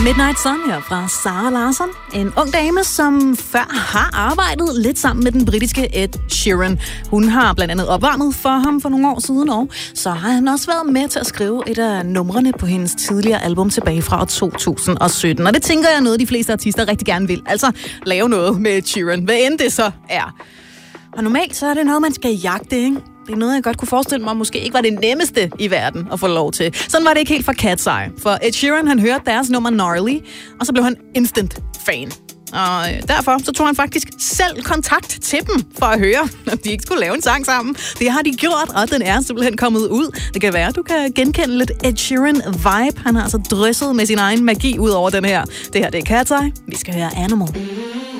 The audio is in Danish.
Midnight Sun her fra Zara Larsson. En ung dame, som før har arbejdet lidt sammen med den britiske Ed Sheeran. Hun har blandt andet opvarmet for ham for nogle år siden, og så har han også været med til at skrive et af numrene på hendes tidligere album tilbage fra 2017. Og det tænker jeg er noget, de fleste artister rigtig gerne vil. Altså lave noget med Ed Sheeran, hvad end det så er. Og normalt så er det noget, man skal jagte, ikke? Det er noget, jeg godt kunne forestille mig, måske ikke var det nemmeste i verden at få lov til. Sådan var det ikke helt for Cat's Eye. For Ed Sheeran, han hørte deres nummer Gnarly, og så blev han instant fan. Og derfor så tog han faktisk selv kontakt til dem for at høre, om de ikke skulle lave en sang sammen. Det har de gjort, og den er simpelthen kommet ud. Det kan være, at du kan genkende lidt Ed Sheeran-vibe. Han har altså drysset med sin egen magi ud over den her. Det her, det er Cat's Eye. Vi skal høre Animal.